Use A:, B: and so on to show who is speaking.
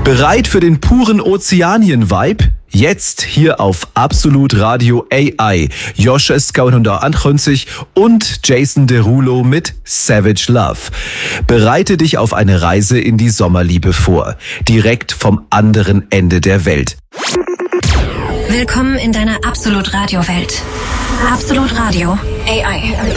A: Bereit für den puren Ozeanien-Vibe? Jetzt hier auf Absolut Radio AI. Josh S. und Jason Derulo mit Savage Love. Bereite dich auf eine Reise in die Sommerliebe vor. Direkt vom anderen Ende der Welt.
B: Willkommen in deiner Absolut Radio Welt. Absolut Radio AI.